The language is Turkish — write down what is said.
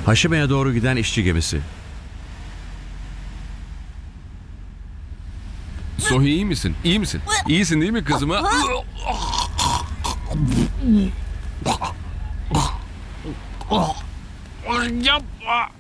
Haşime'ye doğru giden işçi gemisi. Sohi iyi misin? İyi misin? İyisin değil mi kızım ha? Yapma.